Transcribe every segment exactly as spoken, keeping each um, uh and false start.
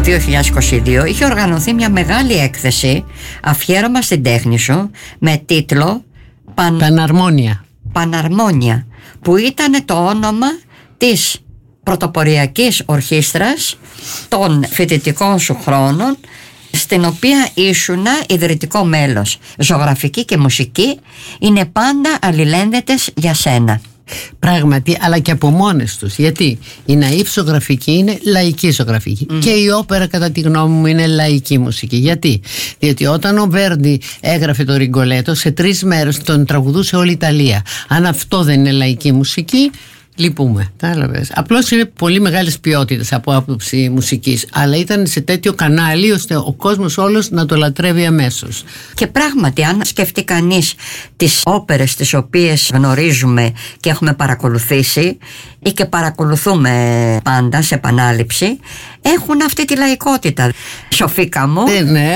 δύο χιλιάδες είκοσι δύο είχε οργανωθεί μια μεγάλη έκθεση αφιέρωμα στην τέχνη σου με τίτλο Παν... Παναρμόνια. Παναρμόνια, που ήταν το όνομα της πρωτοποριακής ορχήστρας των φοιτητικών σου χρόνων, στην οποία ήσουνα ιδρυτικό μέλος. Ζωγραφική και μουσική είναι πάντα αλληλένδετες για σένα. Πράγματι, αλλά και από μόνες τους. Γιατί η ναΐφ ζωγραφική είναι λαϊκή ζωγραφική. Mm. Και η όπερα, κατά τη γνώμη μου, είναι λαϊκή μουσική. Γιατί? Διότι όταν ο Βέρντι έγραφε το Ριγκολέτο, σε τρεις μέρες τον τραγουδούσε όλη η Ιταλία. Αν αυτό δεν είναι λαϊκή μουσική, λυπούμε. Απλώς είναι πολύ μεγάλες ποιότητες από άποψη μουσικής, αλλά ήταν σε τέτοιο κανάλι ώστε ο κόσμος όλος να το λατρεύει αμέσως. Και πράγματι, αν σκεφτεί κανείς τις όπερες τις οποίες γνωρίζουμε και έχουμε παρακολουθήσει ή και παρακολουθούμε πάντα σε επανάληψη, έχουν αυτή τη λαϊκότητα. Σοφίκα μου. Ε, ναι,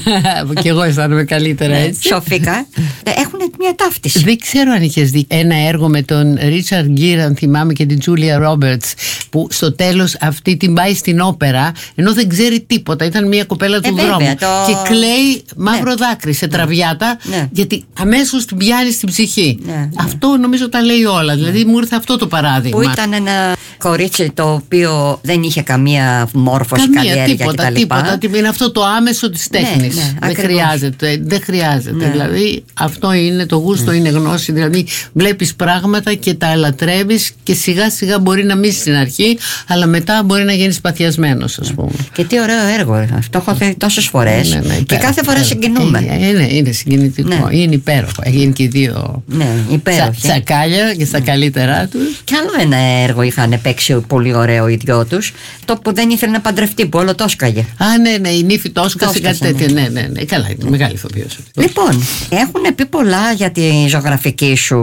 και εγώ αισθάνομαι καλύτερα έτσι. Σοφίκα. Έχουν μια ταύτιση. Δεν ξέρω αν είχες δει ένα έργο με τον Ρίτσαρντ Γκίρ, αν θυμάμαι, και την Τζούλια Ρόμπερτς, που στο τέλος αυτή την πάει στην όπερα ενώ δεν ξέρει τίποτα. Ήταν μια κοπέλα του ε, δρόμου βέβαια, το... και κλαίει μαύρο ναι. δάκρυ σε τραβιάτα, ναι. γιατί αμέσως την πιάνει στην ψυχή. Ναι. Αυτό νομίζω τα λέει όλα. Δηλαδή μου ήρθε αυτό το παράδειγμα. Που ήταν ένα κορίτσι το οποίο δεν είχε καμία μόρφωση, καμία, καλλιέργεια κτλ. Τίποτα, τίποτα. Είναι αυτό το άμεσο της τέχνης. Ναι, ναι, δεν χρειάζεται. Δεν χρειάζεται. Ναι. Δηλαδή αυτό είναι το γούστο, ναι. είναι γνώση. Δηλαδή βλέπεις πράγματα και τα λατρεύεις και σιγά σιγά μπορεί να μην στην αρχή, αλλά μετά μπορεί να γίνεις παθιασμένος, ας πούμε. Και τι ωραίο έργο. Αυτό έχω δει τόσες φορές. Ναι, ναι, και κάθε φορά συγκινούμε. Είναι, είναι συγκινητικό. Ναι. Είναι υπέροχο. Έγινε και δύο ναι, τσα, τσακάλια και στα ναι. καλύτερά τους. Κι άλλο ένα έργο είχαν παίξει πολύ ωραίο οι δυο τους. Το που δεν ήθελε να παντρευτεί, που όλο το σκάγε. Α, ναι, ναι, η νύφη το σκάσε κάτι τέτοιο. Ναι, ναι, ναι. Καλά, είναι μεγάλη ηθοποιός. Λοιπόν, έχουν πει πολλά για τη ζωγραφική σου,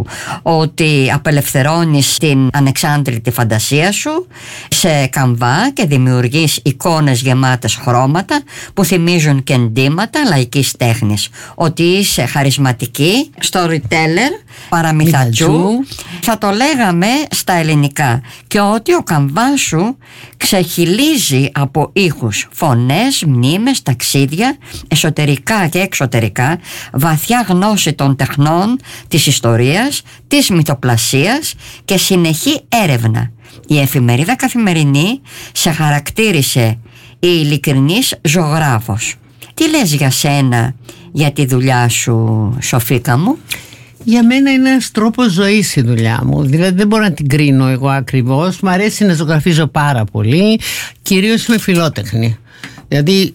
ότι απελευθερώνεις την ανεξάντλητη φαντασία σου σε καμβά και δημιουργείς εικόνες γεμάτες χρώματα που θυμίζουν και εντύματα λαϊκής τέχνης. Ότι είσαι χαρισματική, storyteller, παραμυθατζού, θα το λέγαμε στα ελληνικά, και ότι ο καμβάς σου ξεχυλίζει από ήχους, φωνές, μνήμες, ταξίδια, εσωτερικά και εξωτερικά, βαθιά γνώση των τεχνών, της ιστορίας, της μυθοπλασίας και συνεχή έρευνα. Η εφημερίδα Καθημερινή σε χαρακτήρισε η ειλικρινής ζωγράφος. Τι λες για σένα, για τη δουλειά σου, Σοφίκα μου? Για μένα είναι ένας τρόπος ζωής η δουλειά μου. Δηλαδή δεν μπορώ να την κρίνω εγώ ακριβώς. Μ' αρέσει να ζωγραφίζω πάρα πολύ. Κυρίως είμαι φιλότεχνη. Δηλαδή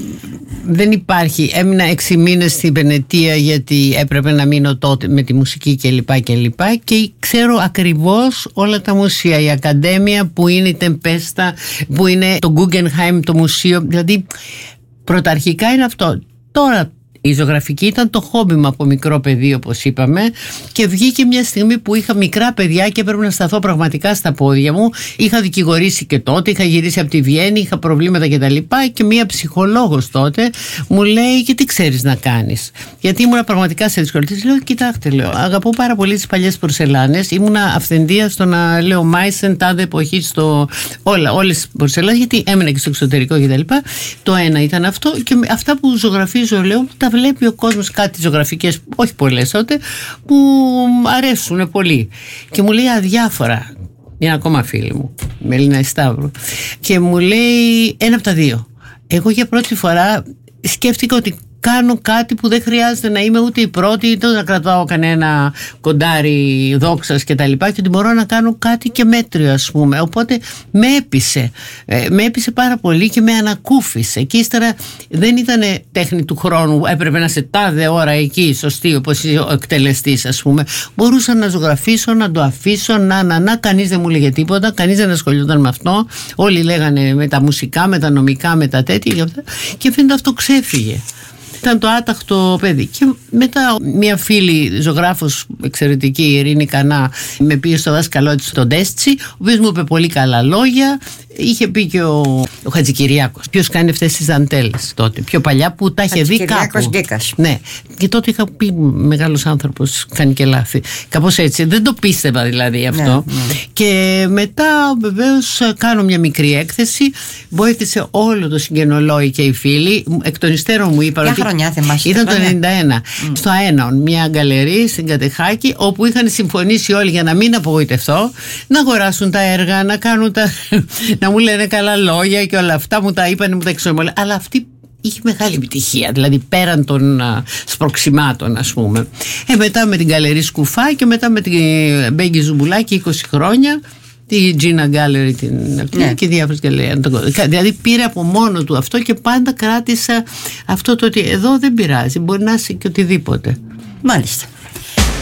δεν υπάρχει. Έμεινα έξι μήνες στην Βενετία γιατί έπρεπε να μείνω τότε με τη μουσική κλπ. Και, και ξέρω ακριβώς όλα τα μουσεία. Η Ακαδέμια που είναι η Τεμπέστα, που είναι το Guggenheim, το μουσείο. Δηλαδή πρωταρχικά είναι αυτό. Τώρα η ζωγραφική ήταν το χόμπι μου από μικρό παιδί, όπως είπαμε, και βγήκε μια στιγμή που είχα μικρά παιδιά και έπρεπε να σταθώ πραγματικά στα πόδια μου. Είχα δικηγορήσει και τότε, είχα γυρίσει από τη Βιέννη, είχα προβλήματα κτλ. Και, και μια ψυχολόγος τότε μου λέει: και τι ξέρεις να κάνεις? Γιατί ήμουνα πραγματικά σε δυσκολίες. Λέω: κοιτάξτε, λέω, αγαπώ πάρα πολύ τις παλιές πορσελάνες. Ήμουνα αυθεντία στο να λέω Μάισεν, τάδε εποχή, στο όλα, όλες τις πορσελάνες, γιατί έμενα και στο εξωτερικό κτλ. Το ένα ήταν αυτό, και αυτά που ζωγραφίζω, λέω, τα βλέπει ο κόσμος κάτι ζωγραφικές, όχι πολλές τότε, που αρέσουν πολύ. Και μου λέει αδιάφορα, είναι ακόμα φίλη μου, Μελίνα Σταύρου, και μου λέει ένα από τα δύο. Εγώ για πρώτη φορά σκέφτηκα ότι κάνω κάτι που δεν χρειάζεται να είμαι ούτε η πρώτη, είτε να κρατάω κανένα κοντάρι δόξας και τα λοιπά, και ότι μπορώ να κάνω κάτι και μέτριο, ας πούμε. Οπότε με έπεισε. Ε, με έπεισε πάρα πολύ και με ανακούφισε. Και ύστερα δεν ήταν τέχνη του χρόνου, έπρεπε να σε τάδε ώρα εκεί, σωστή, όπως ο εκτελεστής, ας πούμε. Μπορούσα να ζωγραφίσω, να το αφήσω, να, να, να. Κανείς δεν μου λέγε τίποτα, κανείς δεν ασχολιόταν με αυτό. Όλοι λέγανε με τα μουσικά, με τα νομικά, με τα τέτοια. Και φαίνεται αυτό ξέφυγε. Ήταν το άταχτο παιδί. Και μετά μια φίλη ζωγράφος εξαιρετική, η Ειρήνη Κανά, με πήγε στο δάσκαλό της τον Τέστσι, ο οποίος μου είπε πολύ καλά λόγια. Είχε πει και ο, ο Χατζικυριάκος, ποιος κάνει αυτές τις δαντέλες τότε, πιο παλιά, που τα είχε δει κάπου. Γκίκας. Ναι, και τότε είχα πει μεγάλος άνθρωπος κάνει και λάθη. Κάπως έτσι, δεν το πίστευα δηλαδή αυτό. Ναι, ναι. Και μετά βεβαίως κάνω μια μικρή έκθεση, βοήθησε όλο το συγγενολόι και οι φίλοι. Εκ των υστέρων μου είπαν ότι χρονιά θυμάσαι, ήταν το ενενήντα ένα mm. στο Αέναον, μια γκαλερί στην Κατεχάκη, όπου είχαν συμφωνήσει όλοι, για να μην απογοητευτώ, να αγοράσουν τα έργα, να κάνουν τα... να μου λένε καλά λόγια και όλα αυτά, μου τα είπαν, μου τα εξομολέ. Αλλά αυτή είχε μεγάλη επιτυχία, δηλαδή πέραν των α, σπροξιμάτων, ας πούμε. Ε, μετά με την γκαλερί Σκουφά και μετά με την Μπέγκη Ζουμπουλάκη είκοσι χρόνια, τη Gina Gallery την αυτή, ναι. Και διάφορες γκαλερίες. Δηλαδή πήρε από μόνο του αυτό και πάντα κράτησα αυτό το ότι εδώ δεν πειράζει, μπορεί να είσαι και οτιδήποτε. Μάλιστα.